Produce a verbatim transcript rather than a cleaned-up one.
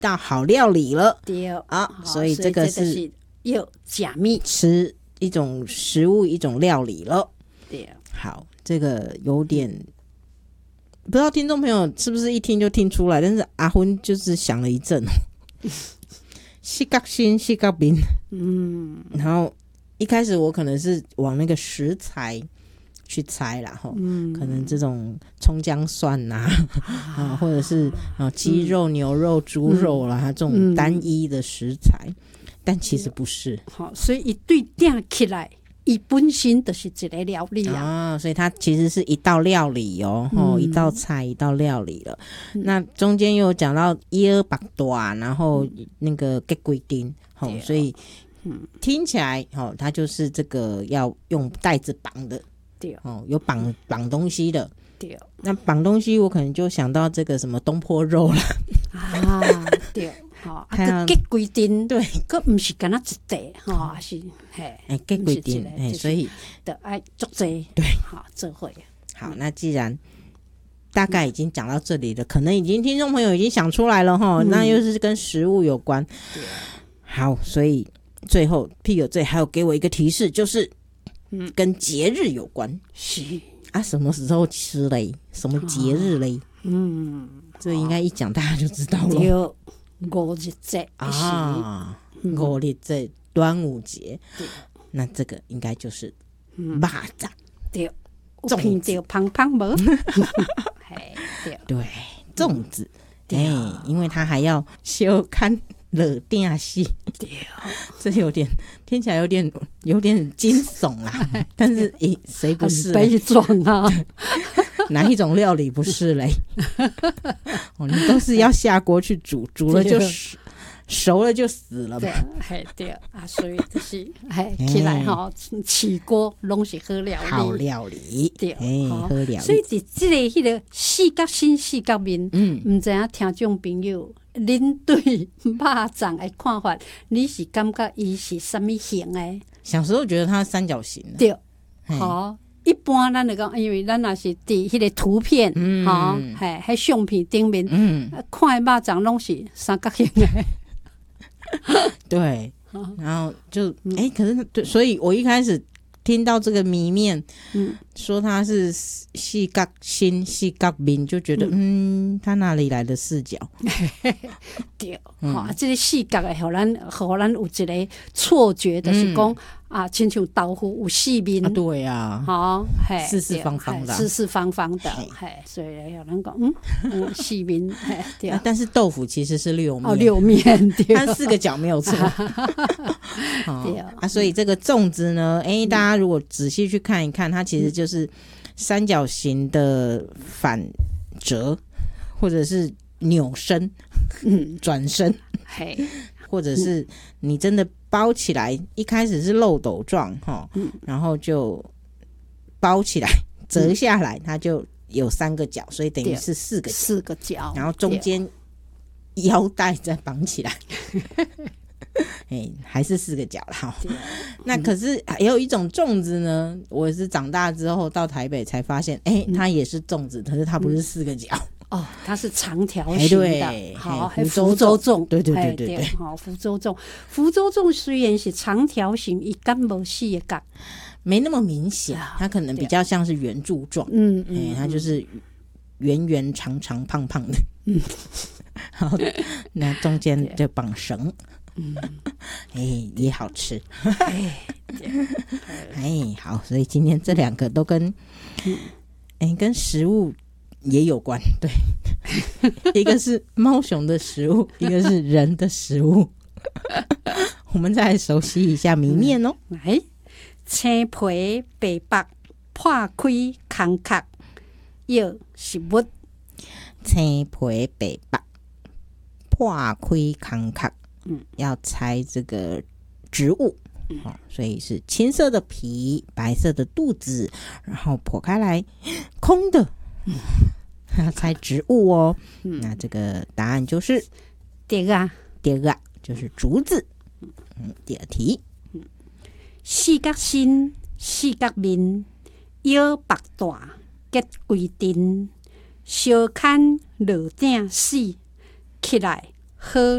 道好料理了。 对啊，所以这个是又假蜜吃一种食物一种料理了。 对， 好，这个有点不知道听众朋友是不是一听就听出来，但是阿昏就是想了一阵四角心四角饼，嗯，然后一开始我可能是往那个食材去猜啦，嗯，可能这种葱姜蒜呐、啊啊，或者是啊鸡肉、嗯、牛肉、猪肉啦、嗯，这种单一的食材，嗯、但其实不是。 好，所以一对定起来，伊本身就是一个料理啊。 啊，所以它其实是一道料理哦，嗯、一道菜一道料理了。嗯、那中间又讲到一二百多啊，然后那个给规定，哦，所以嗯，听起来哦，它就是这个要用带子绑的。对哦，有绑绑东西的。对，那绑东西我可能就想到这个什么东坡肉了啊，对，好、哦，啊，结规定， 对， 可不是干那一地哈，是嘿， 哎，结规定，哎，所以的爱做这， 对， 好，这会好，嗯、那既然大概已经讲到这里了，可能已经听众朋友已经想出来了哈、嗯，那又是跟食物有关。对，好，所以最后 P 最还有给我一个提示，就是。嗯，跟节日有关是啊，什么时候吃嘞？什么节日嘞？嗯，这应该一讲大家就知道了。 有五日节啊，五日节端午节，那这个应该就是肉粽。 对，粽子胖胖无？ 对对，粽子，哎，因为它还要小看。热定戏，这有点听起来有点有点惊悚啦，但是咦，谁不是悲壮啊？ 哪一种料理不是嘞？哦，你都是要下锅去煮，煮了就熟了就死了嘛。 对，对啊，所以就是哎起来哈，起锅拢是好料理， 好料理， 对， 哎，好料理。 所以在这个迄个四角心四角面，嗯，唔知影听众朋友。恁对肉粽的看法，你是感觉伊是什么形的？ 小时候觉得它三角形的。 对，好，一般咱来讲，因为咱也是伫迄个图片，嗯，哈，嘿，喺相片顶面，嗯，看的肉粽拢是三角形的。 对，然后就哎、欸，可是对，所以我一开始。听到这个谜面，嗯，说它是四角心、四角面，就觉得嗯，它、嗯、哪里来的视角？ 对，嗯、啊，这个四角的，互咱互咱有一个错觉，就是讲、嗯、啊，亲像豆腐有四面， 啊对啊， 好，嘿， 四四方方的， 四四方方的，嘿，所以有人讲嗯，嗯，四面，嘿，对、 啊，但是豆腐其实是六面， 哦，六面，对， 它四个角没有错，对啊，所以这个粽子呢，哎、欸，大家。大家如果仔细去看一看，它其实就是三角形的反折，或者是扭身、嗯、转身，或者是你真的包起来，一开始是漏斗状哈、嗯，然后就包起来折下来，它就有三个角，所以等于是四个角四个角， 然后中间腰带再绑起来。哎，还是四个角啦。那可是也有一种粽子呢，我是长大之后到台北才发现，哎，它也是粽子，可是它不是四个角。 哦，它是长条形的，好，福州粽， 对对对对对， 好，福州粽，福州粽虽然是长条形，一根无四个角， 没那么明显，它可能比较像是圆柱状，嗯嗯，它就是圆圆长长胖胖的，嗯，好，那中间就绑绳。嗯，哎，也好吃，哎，哎，好，所以今天这两个都跟，哎，跟食物也有关，对，一个是猫熊的食物，一个是人的食物，我们再来熟悉一下谜面哦。 来，青皮白白破开空壳，又是物， 青皮白白破开空壳。嗯，要猜这个植物、哦、所以是青色的皮，白色的肚子，然后剖开来空的，嗯、要猜植物哦、嗯。那这个答案就是第二个， 第二个就是竹子。嗯，第二题， 四角身，四角面，腰白大，结规定，小看落顶死，起来好